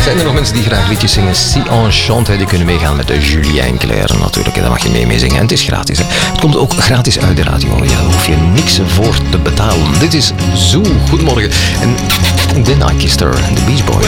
Zijn er nog mensen die graag liedjes zingen? Si Enchanté, die kunnen meegaan met de Julien Clerc natuurlijk. Daar mag je mee zingen. En het is gratis. Hè? Het komt ook gratis uit de radio. Ja, daar hoef je niks voor te betalen. Dit is Zoo. Goedemorgen. En The Night Kister en de Beach Boys.